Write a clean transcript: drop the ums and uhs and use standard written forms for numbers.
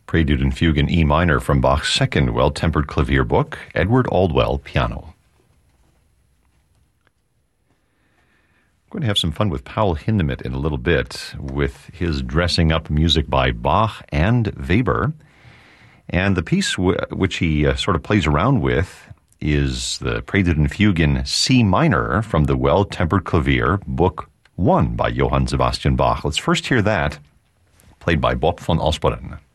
Prelude and Fugue in E minor from Bach's second Well-Tempered Clavier book, Edward Aldwell, piano. I'm going to have some fun with Paul Hindemith in a little bit with his dressing up music by Bach and Weber. And the piece which he sort of plays around with is the Prelude and Fugue in C minor from the Well-Tempered Clavier, Book 1 by Johann Sebastian Bach. Let's first hear that, played by Bob von Osperen.